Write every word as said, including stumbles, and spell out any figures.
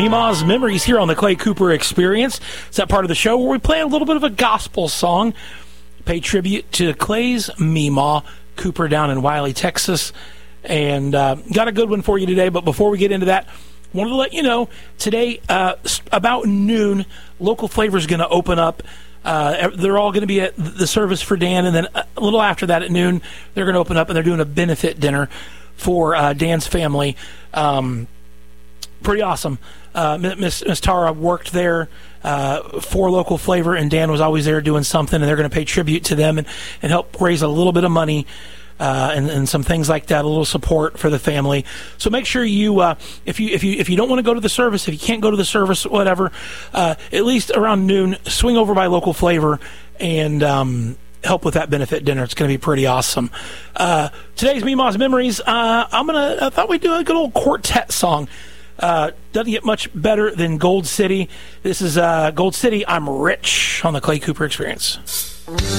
Meemaw's Memories here on the Clay Cooper Experience. It's that part of the show where we play a little bit of a gospel song, pay tribute to Clay's Meemaw Cooper down in Wiley, Texas. And uh, got a good one for you today, but before we get into that, wanted to let you know, today, uh, about noon, Local Flavor is going to open up. Uh, they're all going to be at the service for Dan, and then a little after that at noon, they're going to open up, and they're doing a benefit dinner for uh, Dan's family. Um, pretty awesome. Uh, Miss Miss Tara worked there uh, for Local Flavor, and Dan was always there doing something, and they're going to pay tribute to them and, and help raise a little bit of money uh, and, and some things like that, a little support for the family. So make sure you, uh, if you if you if you don't want to go to the service, if you can't go to the service, whatever, uh, at least around noon, swing over by Local Flavor and um, help with that benefit dinner. It's going to be pretty awesome. Uh, today's Meemaw's Memories. Uh, I'm gonna. I thought we'd do a good old quartet song. Uh, doesn't get much better than Gold City. This is uh, Gold City, I'm Rich on the Clay Cooper Experience.